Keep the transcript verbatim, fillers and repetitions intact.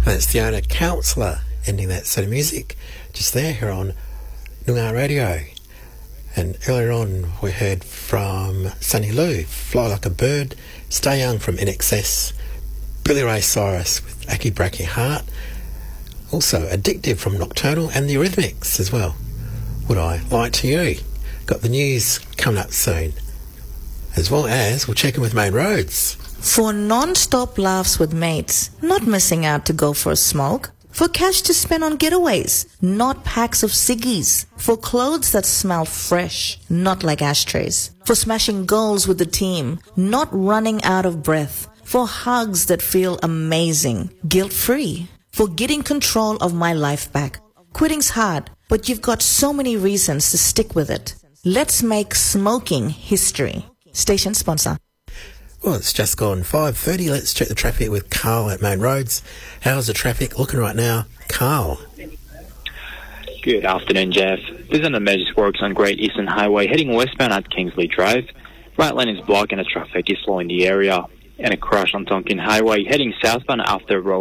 That's Fiona Counsellor ending that set of music just there here on Noongar Radio. And earlier on we heard from Sunny Lou, Fly Like a Bird, Stay Young from In Excess, Billy Ray Cyrus with Aki Breaking Heart, also Addictive from Nocturnal, and the Eurythmics as well. Would I Lie to You? Got the news coming up soon, as well as we'll check in with Main Roads. For non-stop laughs with mates, not missing out to go for a smoke. For cash to spend on getaways, not packs of ciggies. For clothes that smell fresh, not like ashtrays. For smashing goals with the team, not running out of breath. For hugs that feel amazing, guilt-free. For getting control of my life back. Quitting's hard, but you've got so many reasons to stick with it. Let's make smoking history. Station sponsor. Well, it's just gone five thirty. Let's check the traffic with Carl at Main Roads. How's the traffic looking right now, Carl? Good afternoon, Jeff. There's an emergency works on Great Eastern Highway heading westbound at Kingsley Drive. Right lane is blocking as traffic is slowing the area. And a crash on Tonkin Highway heading southbound after roll.